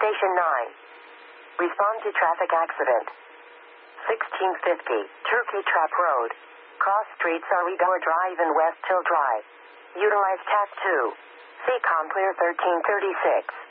Station 9. Respond to traffic accident. 1650, Turkey Trap Road. Cross streets Aridor Drive and West Hill Drive. Utilize TAP 2. CCOM clear 1336.